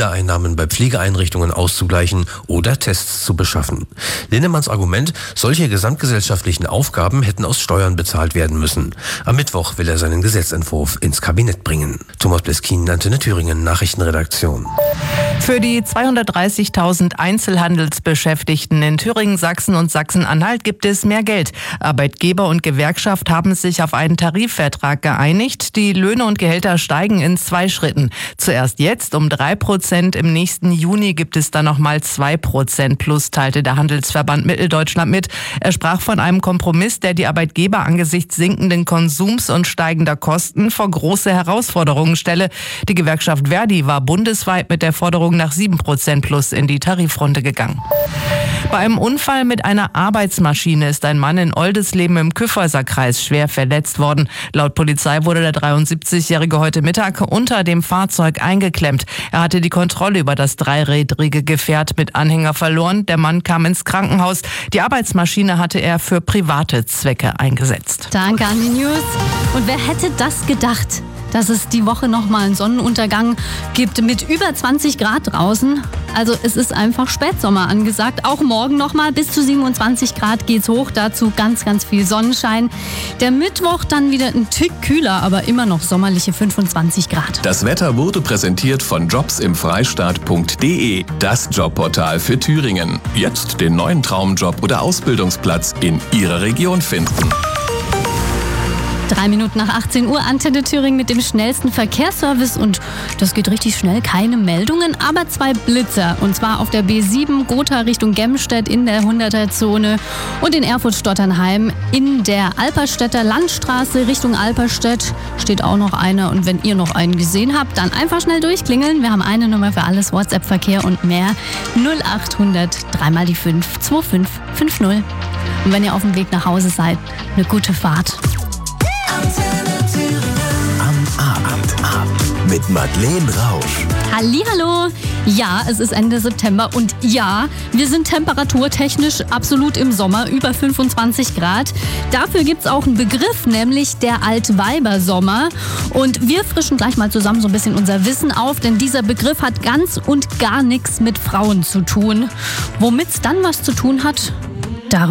Mindereinnahmen bei Pflegeeinrichtungen auszugleichen oder Tests zu beschaffen. Linnemanns Argument, solche gesamtgesellschaftlichen Aufgaben hätten aus Steuern bezahlt werden müssen. Am Mittwoch will er seinen Gesetzentwurf ins Kabinett bringen. Thomas Bleskin, Antenne Thüringen, Nachrichtenredaktion. Für die 230.000 Einzelhandelsbeschäftigten in Thüringen, Sachsen und Sachsen-Anhalt gibt es mehr Geld. Arbeitgeber und Gewerkschaft haben sich auf einen Tarifvertrag geeinigt. Die Löhne und Gehälter steigen in 2 Schritten. Zuerst jetzt um 3%, im nächsten Juni gibt es dann nochmal 2% plus, teilte der Handelsverband Mitteldeutschland mit. Er sprach von einem Kompromiss, der die Arbeitgeber angesichts sinkenden Konsums und steigender Kosten vor große Herausforderungen stelle. Die Gewerkschaft Verdi war bundesweit mit der Forderung nach 7% plus in die Tarifrunde gegangen. Bei einem Unfall mit einer Arbeitsmaschine ist ein Mann in Oldisleben im Kyffhäuserkreis schwer verletzt worden. Laut Polizei wurde der 73-Jährige heute Mittag unter dem Fahrzeug eingeklemmt. Er hatte die Kontrolle über das dreirädrige Gefährt mit Anhänger verloren. Der Mann kam ins Krankenhaus. Die Arbeitsmaschine hatte er für private Zwecke eingesetzt. Danke an die News. Und wer hätte das gedacht, dass es die Woche nochmal einen Sonnenuntergang gibt mit über 20 Grad draußen? Also es ist einfach Spätsommer angesagt. Auch morgen nochmal bis zu 27 Grad geht's hoch. Dazu ganz, ganz viel Sonnenschein. Der Mittwoch dann wieder ein Tick kühler, aber immer noch sommerliche 25 Grad. Das Wetter wurde präsentiert von jobsimfreistaat.de, das Jobportal für Thüringen. Jetzt den neuen Traumjob oder Ausbildungsplatz in Ihrer Region finden. 3 Minuten nach 18 Uhr, Antenne Thüringen mit dem schnellsten Verkehrsservice und das geht richtig schnell, keine Meldungen, aber 2 Blitzer und zwar auf der B7 Gotha Richtung Gemstedt in der 100er-Zone und in Erfurt-Stotternheim in der Alperstädter Landstraße Richtung Alperstedt steht auch noch einer und wenn ihr noch einen gesehen habt, dann einfach schnell durchklingeln. Wir haben eine Nummer für alles, WhatsApp-Verkehr und mehr, 0800 3 mal die 5 2550. Und wenn ihr auf dem Weg nach Hause seid, eine gute Fahrt. Am Abend mit Madeleine Rausch. Hallihallo! Ja, es ist Ende September und ja, wir sind temperaturtechnisch absolut im Sommer, über 25 Grad. Dafür gibt's auch einen Begriff, nämlich der Altweibersommer. Und wir frischen gleich mal zusammen so ein bisschen unser Wissen auf, denn dieser Begriff hat ganz und gar nichts mit Frauen zu tun. Womit's dann was zu tun hat,